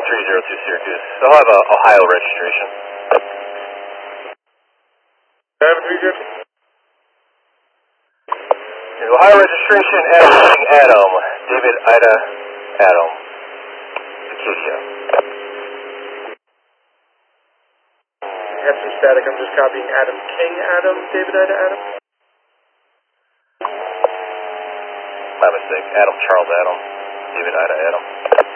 302 Syracuse. They'll have a Ohio registration. Ohio registration, Adam, David, Ida, Adam, Acacia. Got some static, I'm just copying Adam King, Adam, David, Ida, Adam. My mistake, Adam, Charles, Adam, David, Ida, Adam.